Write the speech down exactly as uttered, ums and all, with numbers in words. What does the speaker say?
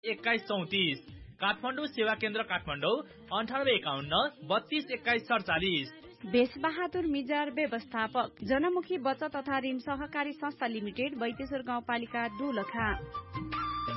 एक्काइस चौतिस। काठमाडौँ सेवा केन्द्र काठमाडौँ अन्ठानब्बे एकाउन्न बत्तीस एक्काइस सडचालिस। बेसबहादुर मिजार व्यवस्थापक जनमुखी बचत तथा ऋण सहकारी संस्था लिमिटेड बैतेश्वर गाउँपालिका दोलखा।